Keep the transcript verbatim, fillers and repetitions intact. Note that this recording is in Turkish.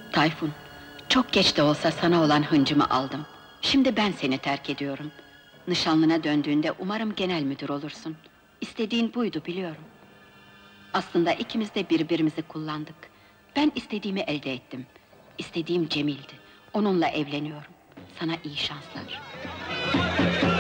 Tayfun, çok geç de olsa sana olan hıncımı aldım. Şimdi ben seni terk ediyorum. Nişanlına döndüğünde umarım genel müdür olursun. İstediğin buydu biliyorum. Aslında ikimiz de birbirimizi kullandık. Ben istediğimi elde ettim. İstediğim Cemil'di. Onunla evleniyorum. Sana iyi şanslar.